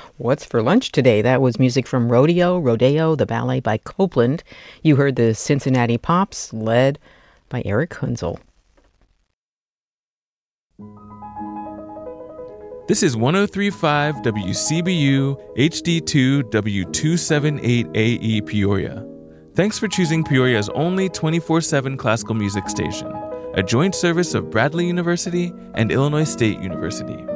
What's for lunch today? That was music from Rodeo, the ballet by Copland. You heard the Cincinnati Pops, led by Eric Hunzel. This is 103.5 WCBU HD2 W278AE Peoria. Thanks for choosing Peoria's only 24/7 classical music station, a joint service of Bradley University and Illinois State University.